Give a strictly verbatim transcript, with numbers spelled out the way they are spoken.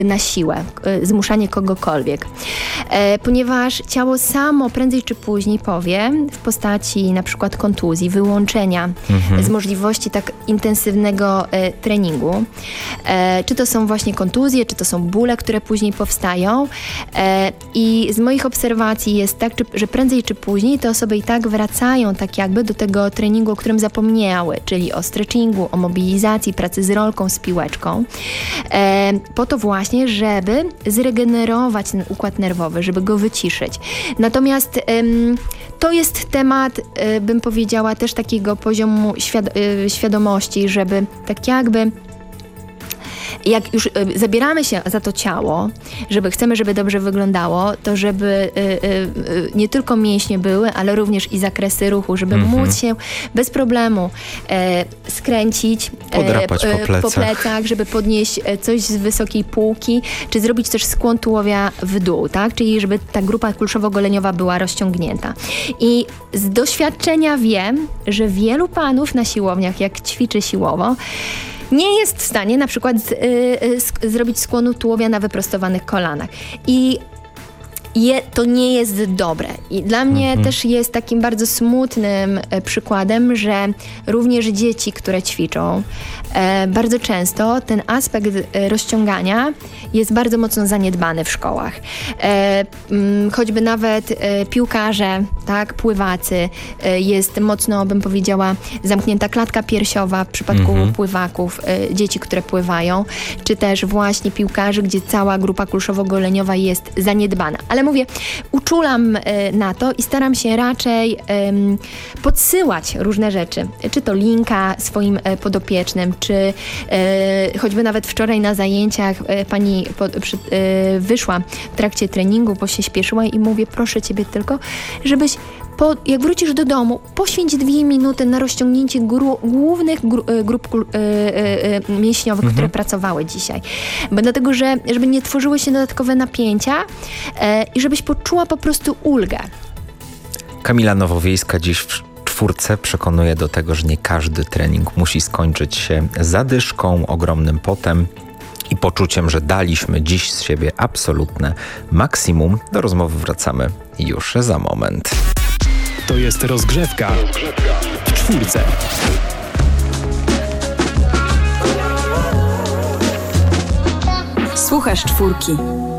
na siłę, zmuszanie kogokolwiek. Ponieważ ciało samo prędzej czy później powie w postaci na przykład kontuzji, wyłączenia mhm. z możliwości tak intensywnego treningu. Czy to są właśnie kontuzje, czy to są bóle, które później powstają. I z moich obserwacji jest tak, że prędzej czy później te osoby i tak wracają tak jakby do tego treningu, o którym zapomniały, czyli o stretchingu, o mobilizacji, pracy z rolką, z piłeczką. Po to właśnie, żeby zregenerować ten układ nerwowy, żeby go wyciszyć. Natomiast ym, to jest temat, y, bym powiedziała, też takiego poziomu świad- y, świadomości, żeby tak jakby jak już y, zabieramy się za to ciało, żeby chcemy, żeby dobrze wyglądało, to żeby y, y, y, nie tylko mięśnie były, ale również i zakresy ruchu, żeby mm-hmm. móc się bez problemu y, skręcić, podrapać y, po plecach. po plecach, żeby podnieść coś z wysokiej półki, czy zrobić też skłon tułowia w dół, tak? Czyli żeby ta grupa kulszowo-goleniowa była rozciągnięta. I z doświadczenia wiem, że wielu panów na siłowniach, jak ćwiczy siłowo, nie jest w stanie na przykład z, y, y, zrobić skłonu tułowia na wyprostowanych kolanach. I je, to nie jest dobre. I dla mnie mhm. też jest takim bardzo smutnym e, przykładem, że również dzieci, które ćwiczą, e, bardzo często ten aspekt e, rozciągania jest bardzo mocno zaniedbany w szkołach. E, m, choćby nawet e, piłkarze, tak, pływacy, e, jest mocno, bym powiedziała, zamknięta klatka piersiowa w przypadku mhm. pływaków, e, dzieci, które pływają, czy też właśnie piłkarzy, gdzie cała grupa kulszowo-goleniowa jest zaniedbana. Ale mówię, uczulam y, na to i staram się raczej y, podsyłać różne rzeczy. Czy to linka swoim y, podopiecznym, czy y, choćby nawet wczoraj na zajęciach y, pani po, przy, y, wyszła w trakcie treningu, bo się śpieszyła i mówię, proszę ciebie tylko, żebyś Po, jak wrócisz do domu, poświęć dwie minuty na rozciągnięcie gru, głównych gru, grup y, y, y, mięśniowych, mhm. które pracowały dzisiaj. Bo dlatego, że żeby nie tworzyły się dodatkowe napięcia y, i żebyś poczuła po prostu ulgę. Kamila Nowowiejska dziś w czwórce przekonuje do tego, że nie każdy trening musi skończyć się zadyszką, ogromnym potem i poczuciem, że daliśmy dziś z siebie absolutne maksimum. Do rozmowy wracamy już za moment. To jest rozgrzewka w czwórce. Słuchasz czwórki.